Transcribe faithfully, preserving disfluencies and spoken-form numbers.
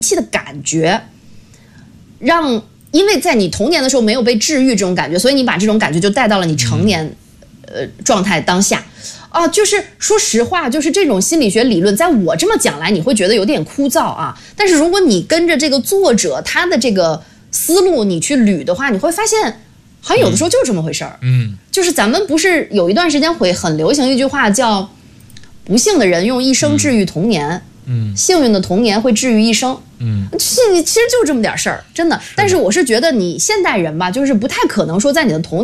气的感觉，让因为在你童年的时候没有被治愈这种感觉，所以你把这种感觉就带到了你成年、嗯、呃状态当下。啊，就是说实话，就是这种心理学理论，在我这么讲来，你会觉得有点枯燥啊。但是如果你跟着这个作者他的这个思路你去捋的话，你会发现，好像有的时候就是这么回事儿。嗯，就是咱们不是有一段时间会很流行一句话叫“不幸的人用一生治愈童年”。嗯，幸运的童年会治愈一生。嗯，其实就这么点事儿，真的。但是我是觉得你现代人吧，就是不太可能说在你的童